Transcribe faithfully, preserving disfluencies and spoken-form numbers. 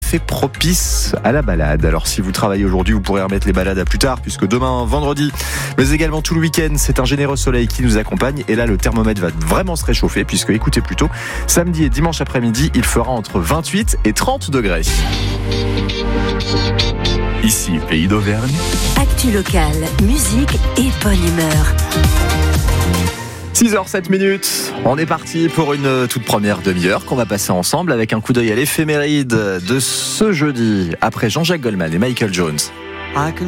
effet propice à la balade. Alors si vous travaillez aujourd'hui, vous pourrez remettre les balades à plus tard, puisque demain, vendredi, mais également tout le week-end, c'est un généreux soleil qui nous accompagne. Et là, le thermomètre va vraiment se réchauffer, puisque écoutez plutôt, samedi et dimanche après-midi, il fera entre vingt-huit et trente degrés. Ici, Pays d'Auvergne. Actu locale, musique et bonne humeur. six heures sept minutes, on est parti pour une toute première demi-heure qu'on va passer ensemble avec un coup d'œil à l'éphéméride de ce jeudi après Jean-Jacques Goldman et Michael Jones.